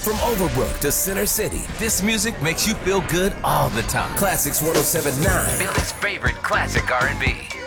From Overbrook to Center City, this music makes you feel good all the time. Classics 107.9. Philly's favorite classic R&B.